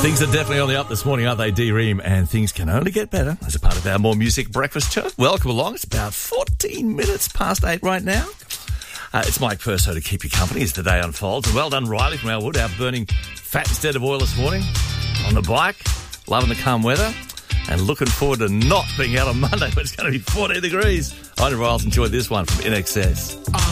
Things are definitely on the up this morning, aren't they, D-Ream? And things can only get better as a part of our More Music breakfast show. Welcome along. It's about 14 minutes past 8 right now. It's Mike Perso to keep you company as the day unfolds. And well done, Riley from Elwood, out burning fat instead of oil this morning on the bike, loving the calm weather, and looking forward to not being out on Monday when it's going to be 14 degrees. I know Riles enjoyed this one from INXS.